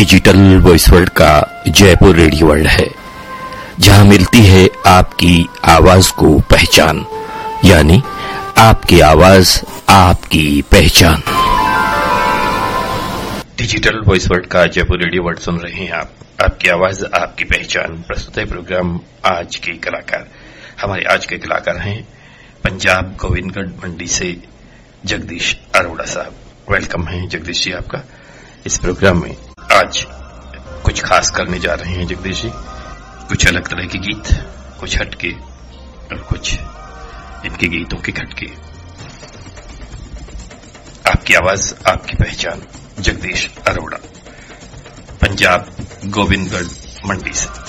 Digital voice world का Jaipur radio world है, जहां मिलती है आपकी आवाज को पहचान, यानी आपकी आवाज आपकी पहचान। डिजिटल वॉइस वर्ल्ड का जयपुर रेडियो वर्ल्ड सुन रहे हैं आप। आपकी आवाज आपकी पहचान प्रस्तुत है प्रोग्राम आज के कलाकार। हमारे आज के कलाकार हैं पंजाब गोविंदगढ़ मंडी से जगदीश अरोड़ा साहब। वेलकम है जगदीश जी आपका इस प्रोग्राम में। आज कुछ खास करने जा रहे हैं जगदीश जी, कुछ अलग तरह के गीत, कुछ हटके और कुछ इनके गीतों के खटके। आपकी आवाज आपकी पहचान, जगदीश अरोड़ा, पंजाब गोविंदगढ़ मंडी से।